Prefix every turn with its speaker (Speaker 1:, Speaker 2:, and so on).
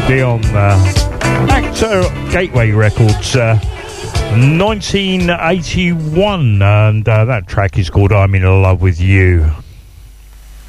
Speaker 1: Dion, Actor Gateway Records, 1981, and that track is called I'm in Love with You.